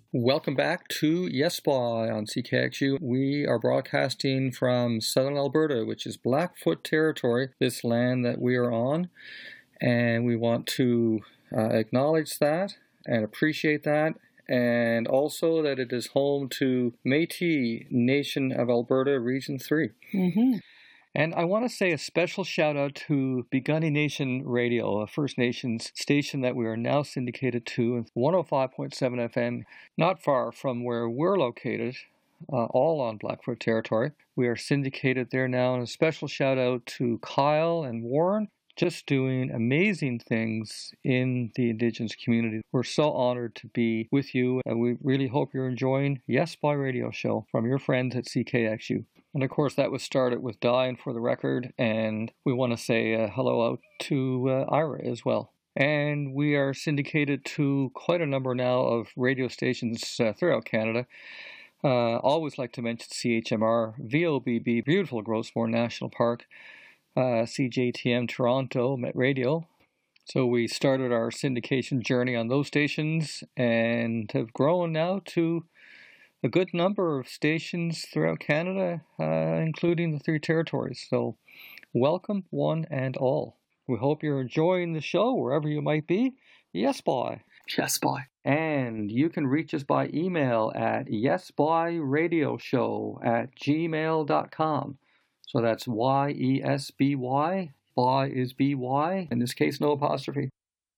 Welcome back to Yes Boy on CKXU. We are broadcasting from southern Alberta, which is Blackfoot territory, this land that we are on. And we want to acknowledge that and appreciate that. And also that it is home to Métis Nation of Alberta, Region 3. Mm-hmm. And I want to say a special shout out to Piikani Nation Radio, a First Nations station that we are now syndicated to, 105.7 FM, not far from where we're located, all on Blackfoot territory. We are syndicated there now, and a special shout out to Kyle and Warren, just doing amazing things in the Indigenous community. We're so honored to be with you, and we really hope you're enjoying Yes Boy Radio Show from your friends at CKXU. And of course, that was started with Diane for the record, and we want to say hello out to Ira as well. And we are syndicated to quite a number now of radio stations throughout Canada. Always like to mention CHMR, VOBB, beautiful Grossmore National Park, CJTM Toronto, Met Radio. So we started our syndication journey on those stations and have grown now to a good number of stations throughout Canada, including the 3 territories. So welcome one and all. We hope you're enjoying the show wherever you might be. Yes, boy. Yes, boy. And you can reach us by email at yesbyradioshow@gmail.com. So that's YESBY. Boy is BY. In this case, no apostrophe.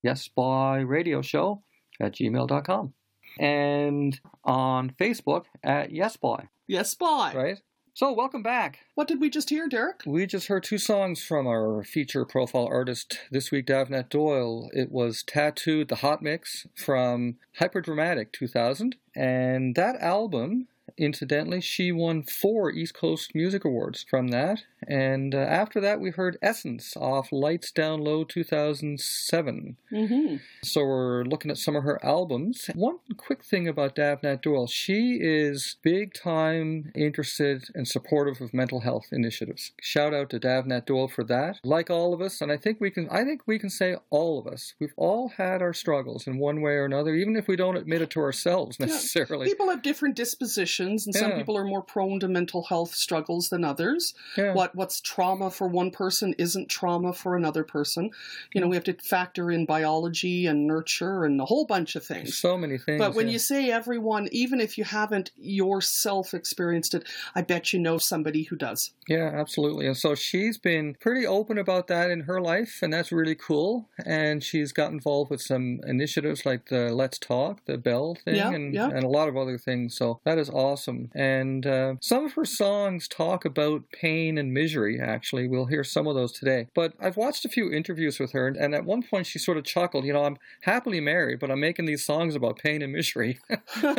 Yesbyradioshow@gmail.com. And on Facebook at Yes Boy. Yes, boy. Right? So, welcome back. What did we just hear, Derek? We just heard 2 songs from our feature profile artist this week, Davnat Doyle. It was Tattooed, the Hot Mix from Hyperdramatic 2000. And that album, incidentally, she won 4 East Coast Music Awards from that. And after that, we heard Essence off Lights Down Low 2007. Mm-hmm. So we're looking at some of her albums. One quick thing about Davnat Doyle, she is big time interested and supportive of mental health initiatives. Shout out to Davnat Doyle for that. Like all of us, and I think we can say all of us, we've all had our struggles in one way or another, even if we don't admit it to ourselves necessarily. Yeah. People have different dispositions, and some people are more prone to mental health struggles than others. Yeah. What's trauma for one person isn't trauma for another person. You know, we have to factor in biology and nurture and a whole bunch of things. So many things. But when you say everyone, even if you haven't yourself experienced it, I bet you know somebody who does. Yeah, absolutely. And so she's been pretty open about that in her life, and that's really cool. And she's got involved with some initiatives like the Let's Talk, the Bell thing, and a lot of other things. So that is awesome. And some of her songs talk about pain and misery, actually. We'll hear some of those today. But I've watched a few interviews with her, and at one point she sort of chuckled, you know, I'm happily married, but I'm making these songs about pain and misery. So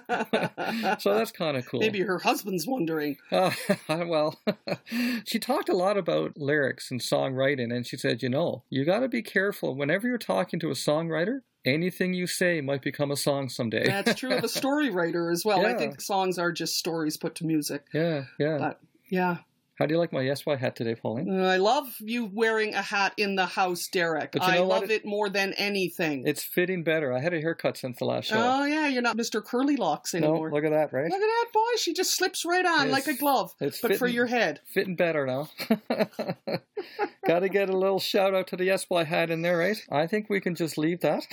that's kind of cool. Maybe her husband's wondering. Well, she talked a lot about lyrics and songwriting, and she said, you know, you got to be careful. Whenever you're talking to a songwriter, anything you say might become a song someday. That's true of a story writer as well. Yeah. I think songs are just stories put to music. Yeah. But, yeah. How do you like my Yes Boy hat today, Pauline? I love you wearing a hat in the house, Derek. But you know I love it more than anything. It's fitting better. I had a haircut since the last show. Oh, yeah, you're not Mr. Curly Locks anymore. No, look at that, right? Look at that, boy. She just slips right on like a glove, but for your head. Fitting better now. Got to get a little shout out to the Yes Boy hat in there, right? I think we can just leave that.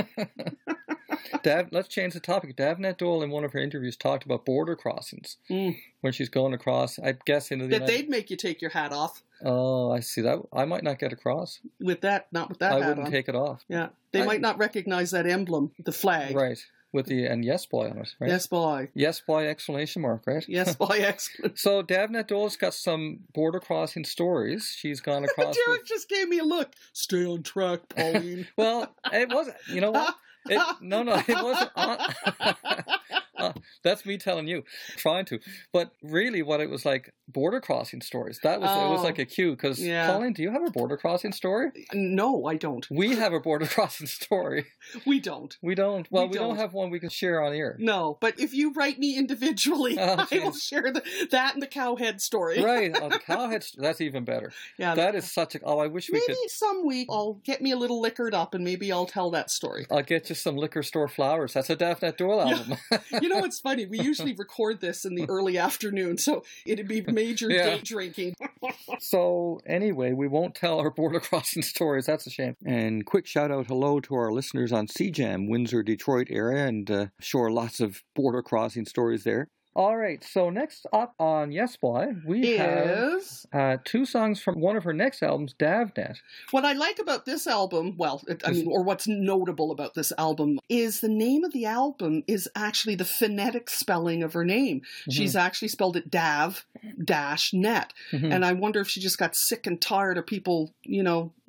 Let's change the topic. Davnat Doyle in one of her interviews talked about border crossings when she's going across, I guess, into the they'd make you take your hat off. Oh, I see that. I might not get across. Not with that hat on. I wouldn't take it off. Yeah. They might not recognize that emblem, the flag. Right. With the and Yes Boy on it, right? Yes Boy. Yes Boy exclamation mark, right? Yes Boy exclamation. So Davnat Doyle's got some border crossing stories. She's gone across. Derek just gave me a look. Stay on track, Pauline. Well, it wasn't. You know what? It wasn't on. That's me telling you, trying to. But really, what it was like, border crossing stories. It was like a cue. Because Colleen, do you have a border crossing story? No, I don't. We have a border crossing story. We don't. We don't. Well, we don't have one we can share on air. No, but if you write me individually, I will share that and the cowhead story. Right, the cowhead. That's even better. Yeah, that is such a. Oh, I wish we could. Maybe some week I'll get me a little liquored up and maybe I'll tell that story. I'll get you some liquor store flowers. That's a Daphne Doyle album. Yeah. You know, it's funny. We usually record this in the early afternoon, so it'd be major day drinking. So anyway, we won't tell our border crossing stories. That's a shame. And quick shout out hello to our listeners on CJAM, Windsor, Detroit area, and sure, lots of border crossing stories there. All right, so next up on Yes Boy, we have 2 songs from one of her next albums, Davnet. What I like about this album, or what's notable about this album, is the name of the album is actually the phonetic spelling of her name. Mm-hmm. She's actually spelled it Dav-net. Mm-hmm. And I wonder if she just got sick and tired of people,